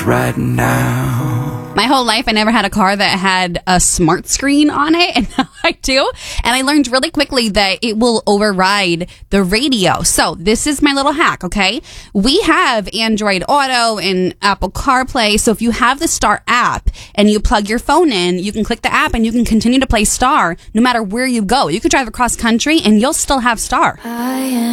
right now. My whole life, I never had a car that had a smart screen on it, and now I do. And I learned really quickly that it will override the radio. So this is my little hack, okay? We have Android Auto and Apple CarPlay. So if you have the Star app and you plug your phone in, you can click the app and you can continue to play Star no matter where you go. You could drive across country and you'll still have Star.